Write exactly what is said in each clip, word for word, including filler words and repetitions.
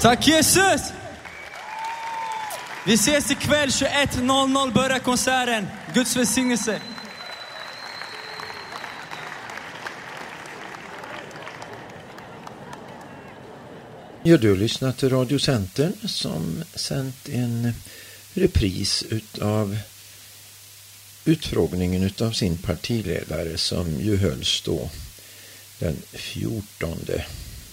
Tack Jesus! Vi ses ikväll tjugoett noll noll börjar konserten. Guds välsignelse. Ja, du har lyssnat till Radio Centern som sänt en repris utav utfrågningen utav sin partiledare som ju hölls då den fjortonde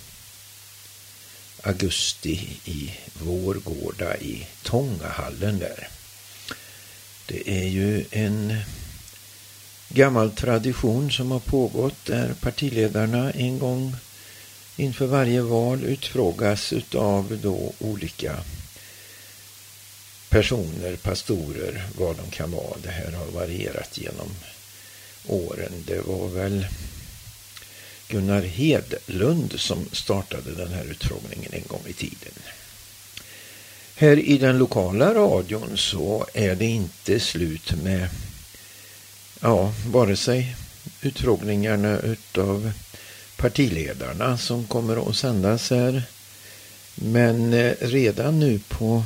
augusti i Vårgårda i Tångahallen där. Det är ju en gammal tradition som har pågått där partiledarna en gång inför varje val utfrågas utav då olika personer, pastorer, vad de kan vara. Det här har varierat genom åren. Det var väl Gunnar Hedlund som startade den här utfrågningen en gång i tiden. Här i den lokala radion så är det inte slut med ja, vare sig utfrågningarna utav partiledarna som kommer att sändas här. Men redan nu på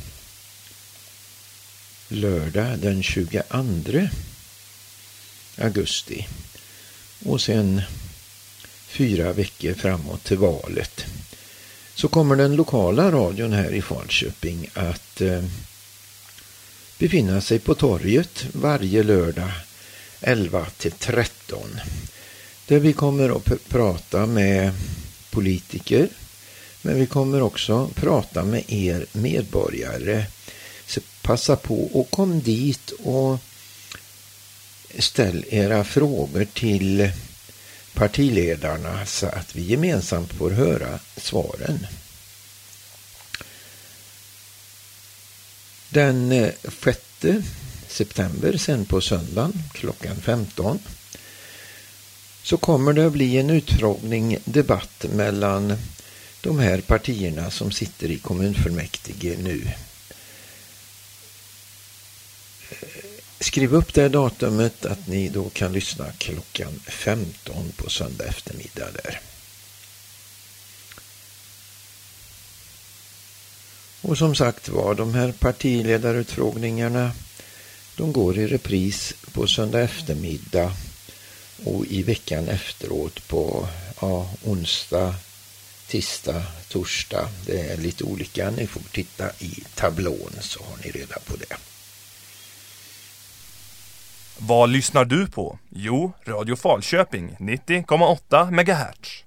lördag den tjugoandra augusti och sen fyra veckor framåt till valet så kommer den lokala radion här i Falköping att eh, befinna sig på torget varje lördag elva till tretton. Där vi kommer att p- prata med politiker, men vi kommer också prata med er medborgare. Så passa på och kom dit och ställ era frågor till partiledarna så att vi gemensamt får höra svaren. Den sjätte september, sen på söndagen klockan femton, så kommer det att bli en utfrågning, debatt mellan de här partierna som sitter i kommunfullmäktige nu. Skriv upp det datumet att ni då kan lyssna klockan femton på söndag eftermiddag där. Och som sagt var, de här partiledarutfrågningarna, de går i repris på söndag eftermiddag och i veckan efteråt på ja, onsdag, tisdag, torsdag. Det är lite olika. Ni får titta i tablån så har ni reda på det. Vad lyssnar du på? Jo, Radio Falköping nittio komma åtta megahertz.